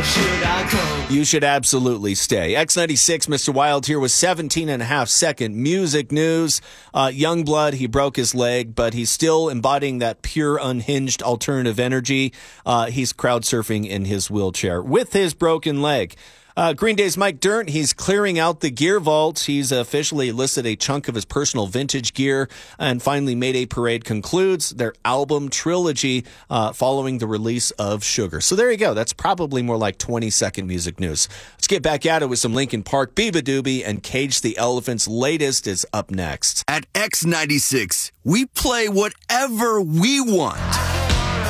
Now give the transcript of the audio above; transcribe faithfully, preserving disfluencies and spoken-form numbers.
should I come? You should absolutely stay. X ninety-six, Mister Wild here with seventeen and a half second music news. Uh, Youngblood, he broke his leg, but he's still embodying that pure, unhinged alternative energy. Uh, he's crowd surfing in his wheelchair with his broken leg. Uh, Green Day's Mike Dirnt, he's clearing out the gear vault. He's officially listed a chunk of his personal vintage gear. And finally, Mayday Parade concludes their album trilogy uh, following the release of Sugar. So there you go. That's probably more like twenty second music news. Let's get back at it with some Linkin Park, Biba Doobie, and Cage the Elephant's latest is up next. At X ninety-six, we play whatever we want.